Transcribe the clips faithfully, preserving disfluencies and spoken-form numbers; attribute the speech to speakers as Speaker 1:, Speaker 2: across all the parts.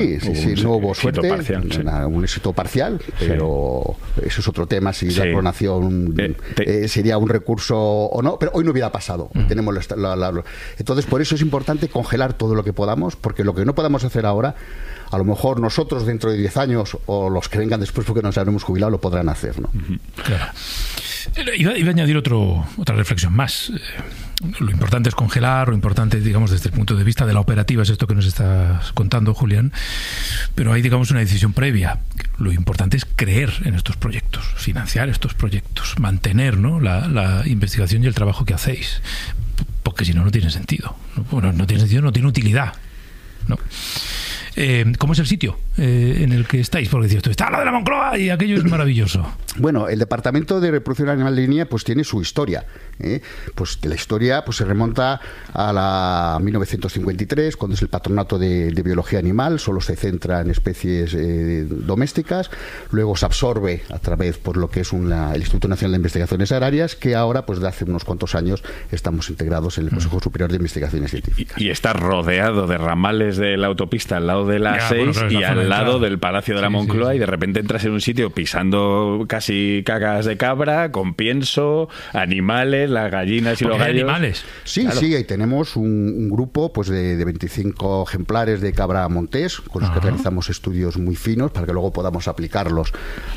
Speaker 1: Sí, sí, sí, no hubo suerte,
Speaker 2: parcial, sí.
Speaker 1: una, un éxito parcial, pero sí. Eso es otro tema, si sí. la clonación eh, te... eh, sería un recurso o no, pero hoy no hubiera pasado. Uh-huh. Tenemos la, la, la, entonces, por eso es importante congelar todo lo que podamos, porque lo que no podamos hacer ahora, a lo mejor nosotros dentro de diez años o los que vengan después porque nos habremos jubilado lo podrán hacer, ¿no?
Speaker 3: Uh-huh. Claro. Iba, iba a añadir otro, otra reflexión más. Lo importante es congelar, lo importante, digamos, desde el punto de vista de la operativa, es esto que nos estás contando, Julián, pero hay, digamos, una decisión previa. Lo importante es creer en estos proyectos, financiar estos proyectos, mantener, ¿no?, la, la investigación y el trabajo que hacéis, porque si no, no tiene sentido. Bueno, no tiene sentido, no tiene utilidad, ¿no? Eh, ¿Cómo es el sitio eh, en el que estáis? Porque decís, está la de la Moncloa y aquello es maravilloso.
Speaker 1: Bueno, el Departamento de Reproducción Animal de Línea pues tiene su historia. ¿eh? Pues la historia pues se remonta a la mil novecientos cincuenta y tres, cuando es el Patronato de, de Biología Animal, solo se centra en especies eh, domésticas, luego se absorbe a través por lo que es una, el Instituto Nacional de Investigaciones Agrarias, que ahora, pues de hace unos cuantos años, estamos integrados en el Consejo Superior de Investigaciones Científicas.
Speaker 2: Y, y está rodeado de ramales de la autopista al lado de la ya, seis bueno, y al lado del Palacio de sí, la Moncloa, sí, sí. Y de repente entras en un sitio pisando casi cacas de cabra, con pienso, animales, las gallinas y los gallos.
Speaker 3: Animales.
Speaker 1: Sí, claro. Sí, ahí tenemos un, un grupo pues de, de veinticinco ejemplares de cabra montés, con los Ajá. que realizamos estudios muy finos para que luego podamos aplicarlos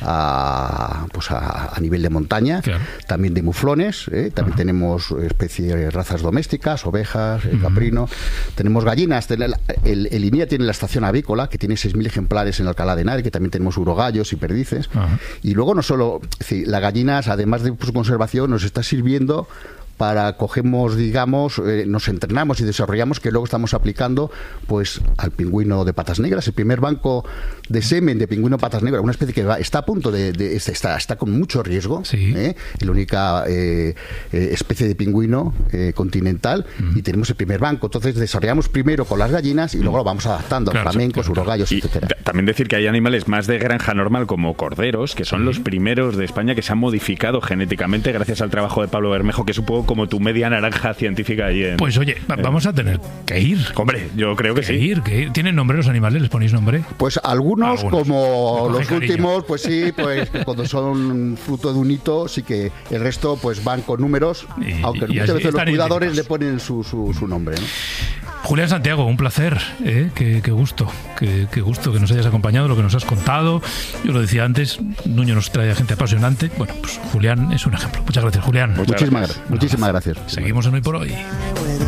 Speaker 1: a, pues a, a nivel de montaña. Claro. También de muflones, ¿eh? También Ajá. tenemos especies, razas domésticas, ovejas, uh-huh. caprino. Tenemos gallinas. El, el, el INIA tiene la estación avícola, que tiene seis mil ejemplares en Alcalá de Henares, que también tenemos urogallos y perdices. Ajá. Y luego no solo, sí, las gallinas, además de su conservación, nos está sirviendo para, cogemos, digamos, eh, nos entrenamos y desarrollamos, que luego estamos aplicando pues al pingüino de patas negras, el primer banco de semen de pingüino patas negras, una especie que va, está a punto de, de está, está con mucho riesgo, sí. ¿eh? La única eh, eh, especie de pingüino eh, continental, uh-huh. y tenemos el primer banco. Entonces desarrollamos primero con las gallinas y luego lo vamos adaptando claro, a flamencos, claro, urogallos,
Speaker 2: y
Speaker 1: etcétera.
Speaker 2: T- también decir que hay animales más de granja normal como corderos, que son uh-huh. los primeros de España que se han modificado genéticamente gracias al trabajo de Pablo Bermejo, que es un poco como tu media naranja científica allí en,
Speaker 3: pues oye,
Speaker 2: en...
Speaker 3: vamos a tener que ir.
Speaker 2: Hombre, yo creo que,
Speaker 3: que
Speaker 2: sí.
Speaker 3: Ir, que ir. ¿Tienen nombre los animales? ¿Les ponéis nombre?
Speaker 1: Pues algunos, algunos. como los
Speaker 3: cariño.
Speaker 1: últimos, pues sí, pues cuando son fruto de un hito, sí que el resto pues van con números, y, aunque y muchas veces los cuidadores le ponen su, su, su nombre, ¿no?
Speaker 3: Julián Santiago, un placer, ¿eh? qué, qué gusto, qué, qué gusto que nos hayas acompañado, lo que nos has contado. Yo lo decía antes, Nuño nos trae a gente apasionante. Bueno, pues Julián es un ejemplo. Muchas gracias, Julián.
Speaker 1: Muchas muchísimas gracias. Muchísimas gracias.
Speaker 3: Seguimos en Hoy por Hoy.